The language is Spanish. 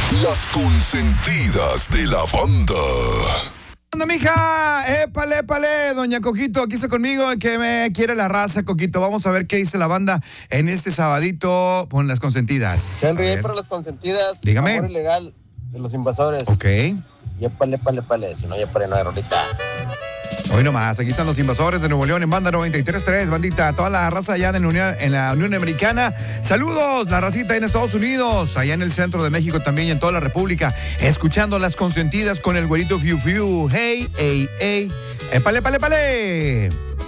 Las consentidas de la banda. ¿Qué onda, mija? Épale, doña Coquito, aquí está conmigo, que me quiere la raza, Coquito. Vamos a ver qué dice la banda en este sabadito con las consentidas. Henry, ahí para las consentidas. Dígame. Amor ilegal de los invasores. Ok. Yépale, si no, yépale, no hay rolita. Hoy nomás, aquí están los invasores de Nuevo León en banda 93.3, bandita, toda la raza allá en la Unión Americana. Saludos, la racita en Estados Unidos, allá en el centro de México también y en toda la República, escuchando las consentidas con el güerito Fiu Fiu. Hey, hey, hey, épale.